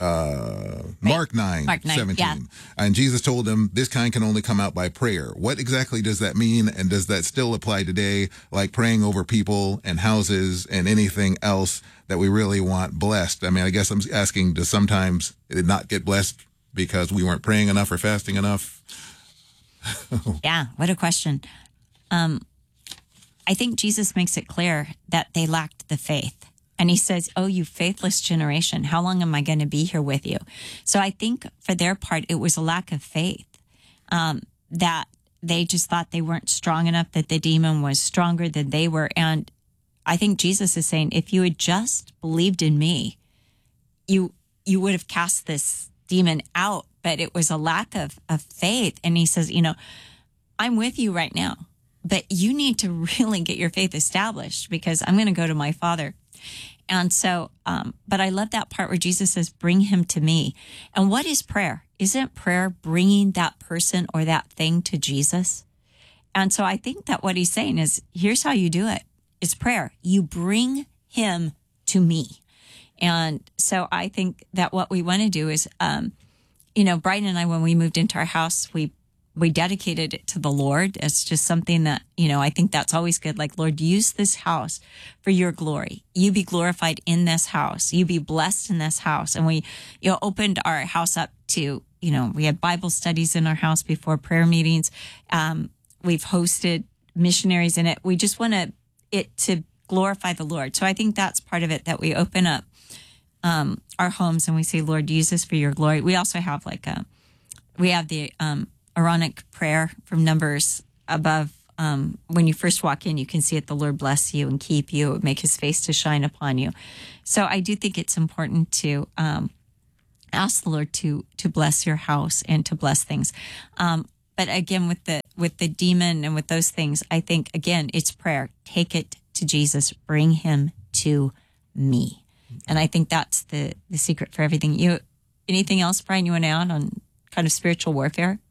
uh, Mark nine, Mark nine, seventeen. yeah. And Jesus told them, this kind can only come out by prayer. What exactly does that mean? And does that still apply today, like praying over people and houses and anything else that we really want blessed? I mean, I guess I'm asking, does sometimes it not get blessed because we weren't praying enough or fasting enough? Yeah, what a question. Um, I think Jesus makes it clear that they lacked the faith. And he says, oh, you faithless generation, how long am I going to be here with you? So I think for their part, it was a lack of faith, um, that they just thought they weren't strong enough, that the demon was stronger than they were. And I think Jesus is saying, if you had just believed in me, you you would have cast this demon out. But it was a lack of, of faith. And he says, you know, I'm with you right now, but you need to really get your faith established because I'm going to go to my Father. And so, um, but I love that part where Jesus says, bring him to me. And what is prayer? Isn't prayer bringing that person or that thing to Jesus? And so I think that what he's saying is, here's how you do it. It's prayer. You bring him to me. And so I think that what we want to do is, um, you know, Brian and I, when we moved into our house, we we dedicated it to the Lord. It's just something that, you know, I think that's always good. Like, Lord, use this house for your glory. You be glorified in this house. You be blessed in this house. And we, you know, opened our house up to, you know, we had Bible studies in our house before prayer meetings. Um, we've hosted missionaries in it. We just want to, it to glorify the Lord. So I think that's part of it, that we open up um, our homes and we say, Lord, use this for your glory. We also have like a, we have the, um, Aaronic prayer from Numbers above. Um, when you first walk in, you can see it. The Lord bless you and keep you, make his face to shine upon you. So I do think it's important to um, ask the Lord to to bless your house and to bless things. Um, but again, with the with the demon and with those things, I think, again, it's prayer. Take it to Jesus. Bring him to me. And I think that's the, the secret for everything. You, anything else, Brian, you want to add on kind of spiritual warfare?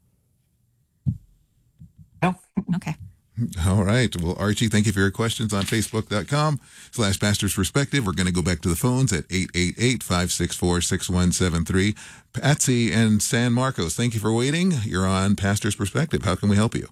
No. Okay. All right. Well, Archie, thank you for your questions on Facebook.com slash Pastor's Perspective. We're going to go back to the phones at eight eight eight, five six four, six one seven three. Patsy and San Marcos, thank you for waiting. You're on Pastor's Perspective. How can we help you?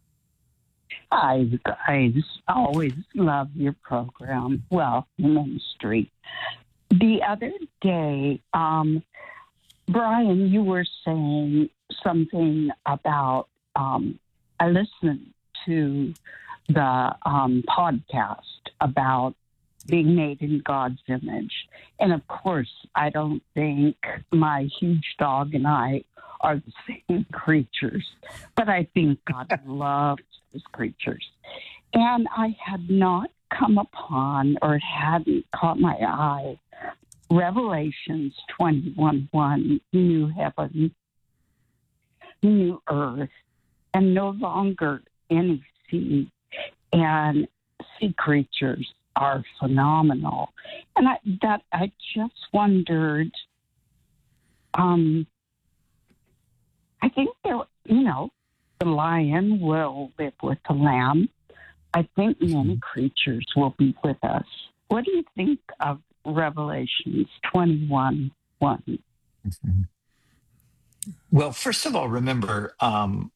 Hi, guys. I always love your program. Well, ministry. The other day, um, Brian, you were saying something about, um, I listened to the um, podcast about being made in God's image. And of course, I don't think my huge dog and I are the same creatures, but I think God loves his creatures. And I had not come upon, or it hadn't caught my eye, Revelations twenty-one one, new heaven, new earth, and no longer any sea. And sea creatures are phenomenal. And I, that I just wondered, um, I think there, you know, the lion will live with the lamb. I think many creatures will be with us. What do you think of Revelations twenty-one one? Mm-hmm. Well, first of all, remember, um,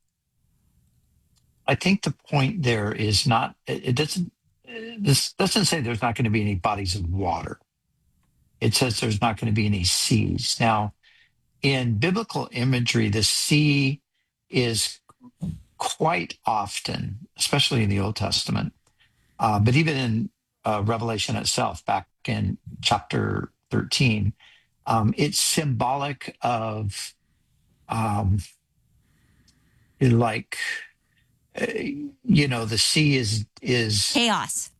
I think the point there is not, it doesn't, this doesn't say there's not going to be any bodies of water. It says there's not going to be any seas. Now, in biblical imagery, the sea is quite often, especially in the Old Testament, uh, but even in uh, Revelation itself, back in chapter thirteen, um, it's symbolic of um, like, uh, you know, the sea is is chaos.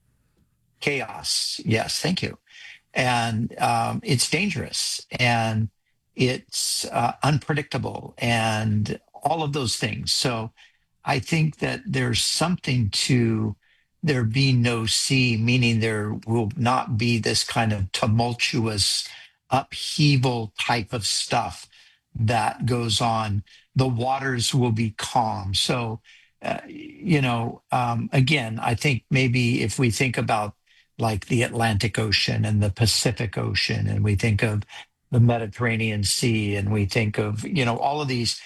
Chaos. Yes, thank you. And um, it's dangerous, and it's uh, unpredictable, and all of those things. So I think that there's something to there being no sea, meaning there will not be this kind of tumultuous upheaval type of stuff that goes on. The waters will be calm. So, uh, you know, um, again, I think maybe if we think about like the Atlantic Ocean and the Pacific Ocean, and we think of the Mediterranean Sea, and we think of, you know, all of these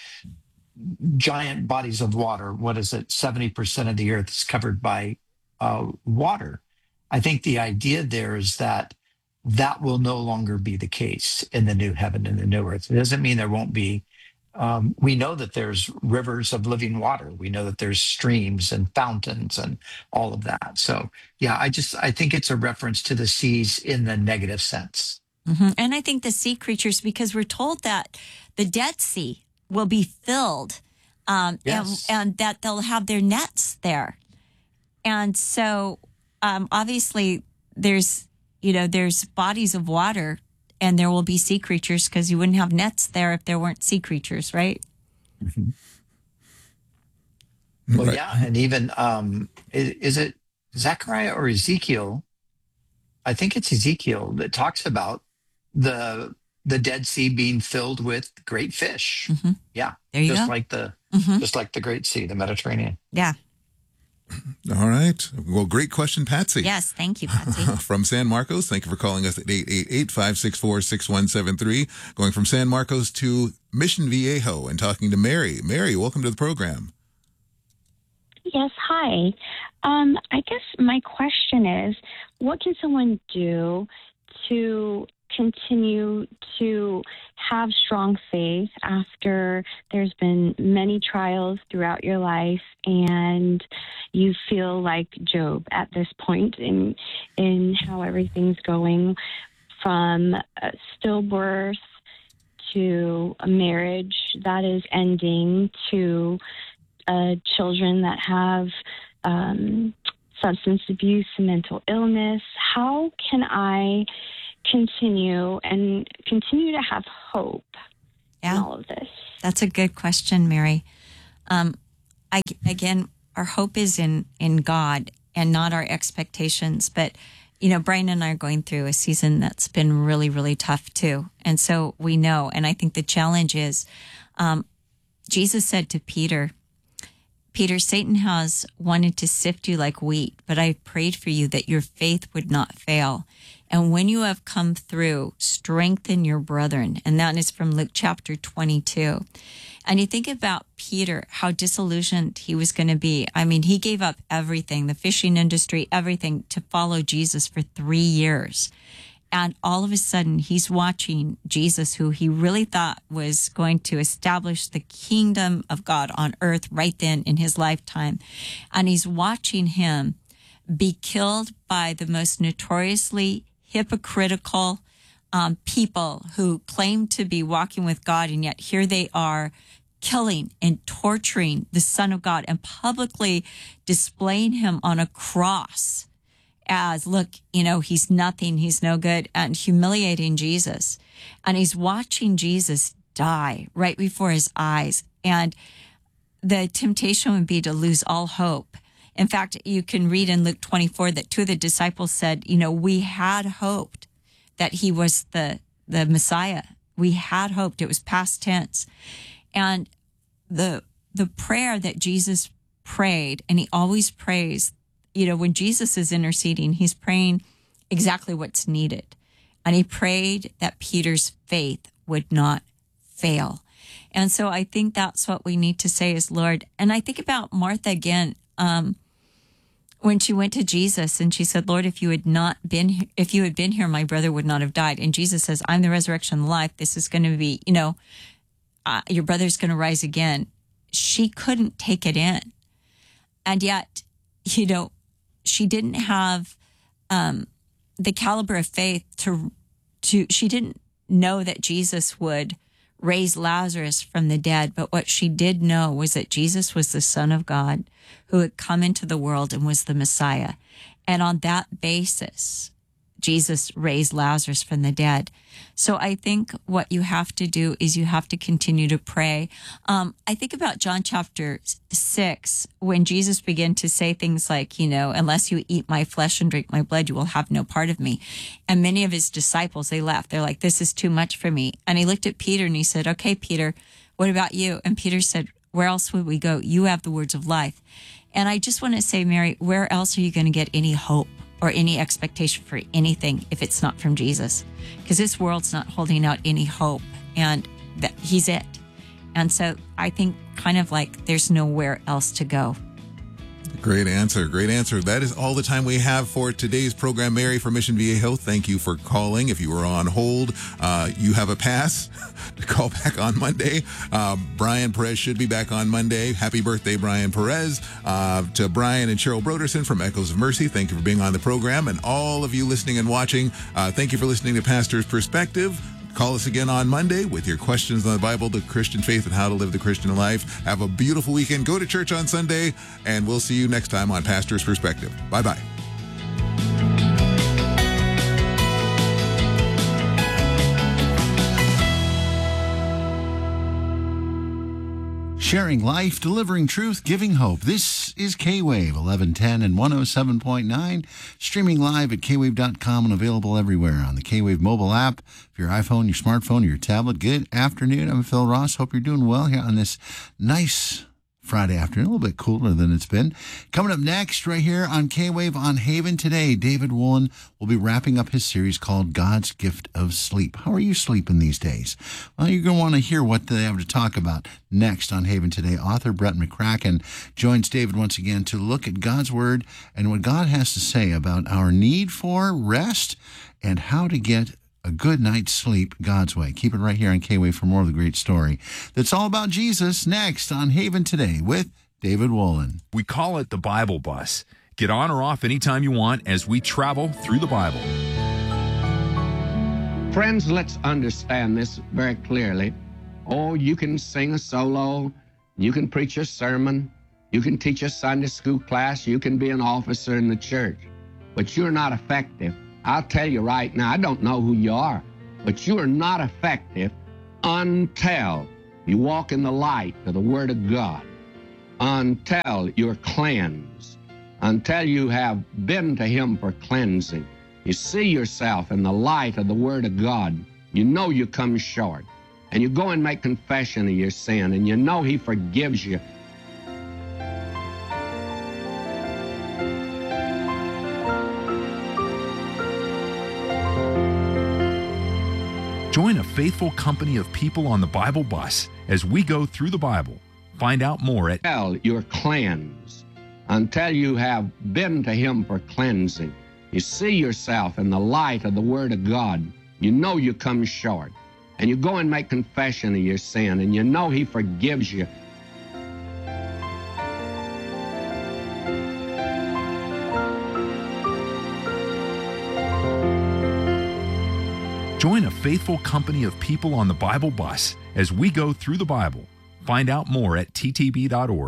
giant bodies of water. What is it? seventy percent of the earth is covered by uh, water. I think the idea there is that that will no longer be the case in the new heaven and the new earth. It doesn't mean there won't be. Um, we know that there's rivers of living water. We know that there's streams and fountains and all of that. So, yeah, I just I think it's a reference to the seas in the negative sense. Mm-hmm. And I think the sea creatures, because we're told that the Dead Sea will be filled, um, Yes. and, and that they'll have their nets there. And so, um, obviously, there's you know there's bodies of water, and there will be sea creatures, because you wouldn't have nets there if there weren't sea creatures, right? Mm-hmm. Well, Right. yeah, and even um, is, is it Zechariah or Ezekiel? I think it's Ezekiel that talks about the the Dead Sea being filled with great fish. Mm-hmm. Yeah, There you just go. like the Mm-hmm. just like the Great Sea, the Mediterranean. Yeah. All right. Well, great question, Patsy. Yes, thank you, Patsy. From San Marcos, thank you for calling us at eight eight eight, five six four, six one seven three. Going from San Marcos to Mission Viejo and talking to Mary. Mary, welcome to the program. Yes, hi. Um, I guess my question is, what can someone do to continue to have strong faith after there's been many trials throughout your life and you feel like Job at this point in in how everything's going, from a stillbirth to a marriage that is ending to uh, children that have um, substance abuse and mental illness? How can I continue and continue to have hope yeah. in all of this? That's a good question, Mary. Um, I, again, our hope is in, in God and not our expectations. But, you know, Brian and I are going through a season that's been really, really tough too. And so we know, and I think the challenge is, um, Jesus said to Peter, Peter, Satan has wanted to sift you like wheat, but I prayed for you that your faith would not fail. And when you have come through, strengthen your brethren. And that is from Luke chapter twenty-two. And you think about Peter, how disillusioned he was going to be. I mean, he gave up everything, the fishing industry, everything, to follow Jesus for three years. And all of a sudden, he's watching Jesus, who he really thought was going to establish the kingdom of God on earth right then in his lifetime. And he's watching him be killed by the most notoriously hypocritical um, people who claim to be walking with God, and yet here they are killing and torturing the Son of God and publicly displaying him on a cross as, look, you know, he's nothing, he's no good, and humiliating Jesus. And he's watching Jesus die right before his eyes. And the temptation would be to lose all hope. In fact, you can read in Luke twenty-four that two of the disciples said, you know, we had hoped that he was the, the Messiah. We had hoped. It was past tense. And the the prayer that Jesus prayed, and he always prays, you know, when Jesus is interceding, he's praying exactly what's needed. And he prayed that Peter's faith would not fail. And so I think that's what we need to say is, Lord, and I think about Martha again, um, when she went to Jesus and she said, Lord, if you had not been, if you had been here, my brother would not have died. And Jesus says, I'm the resurrection and life. This is going to be, you know, uh, your brother's going to rise again. She couldn't take it in. And yet, you know, she didn't have um, the caliber of faith to, to, she didn't know that Jesus would raise Lazarus from the dead. But what she did know was that Jesus was the Son of God who had come into the world and was the Messiah. And on that basis, Jesus raised Lazarus from the dead. So I think what you have to do is you have to continue to pray. Um, I think about John chapter six, when Jesus began to say things like, you know, unless you eat my flesh and drink my blood, you will have no part of me. And many of his disciples, they left. They're like, this is too much for me. And he looked at Peter and he said, okay, Peter, what about you? And Peter said, where else would we go? You have the words of life. And I just want to say, Mary, where else are you going to get any hope or any expectation for anything if it's not from Jesus? Because this world's not holding out any hope, and that he's it. And so I think kind of like there's nowhere else to go. Great answer. Great answer. That is all the time we have for today's program. Mary from Mission Viejo, thank you for calling. If you were on hold, uh, you have a pass to call back on Monday. Uh, Brian Perez should be back on Monday. Happy birthday, Brian Perez. Uh, to Brian and Cheryl Broderson from Echoes of Mercy, thank you for being on the program. And all of you listening and watching, uh, thank you for listening to Pastor's Perspective. Call us again on Monday with your questions on the Bible, the Christian faith, and how to live the Christian life. Have a beautiful weekend. Go to church on Sunday, and we'll see you next time on Pastor's Perspective. Bye-bye. Sharing life, delivering truth, giving hope. This is K-Wave, eleven ten and one oh seven point nine. Streaming live at K wave dot com and available everywhere on the K-Wave mobile app. For your iPhone, your smartphone, or your tablet. Good afternoon. I'm Phil Ross. Hope you're doing well here on this nice Friday afternoon, a little bit cooler than it's been. Coming up next, right here on K-Wave on Haven today, David Woolen will be wrapping up his series called God's Gift of Sleep. How are you sleeping these days? Well, you're going to want to hear what they have to talk about next on Haven today. Author Brett McCracken joins David once again to look at God's Word and what God has to say about our need for rest and how to get a good night's sleep God's way. Keep it right here on K-Wave for more of the great story that's all about Jesus next on Haven Today with David Woolen. We call it the Bible Bus. Get on or off anytime you want as we travel through the Bible. Friends, let's understand this very clearly. Oh, you can sing a solo, you can preach a sermon, you can teach a Sunday school class, you can be an officer in the church, but you're not effective. I'll tell you right now, I don't know who you are, but you are not effective until you walk in the light of the Word of God, until you're cleansed, until you have been to Him for cleansing. You see yourself in the light of the Word of God. You know you come short, and you go and make confession of your sin, and you know He forgives you. Join a faithful company of people on the Bible Bus as we go through the Bible. Find out more at Until you're cleansed, until you have been to Him for cleansing. You see yourself in the light of the Word of God. You know you come short, and you go and make confession of your sin, and you know He forgives you. Join a faithful company of people on the Bible Bus as we go through the Bible. Find out more at T T B dot org.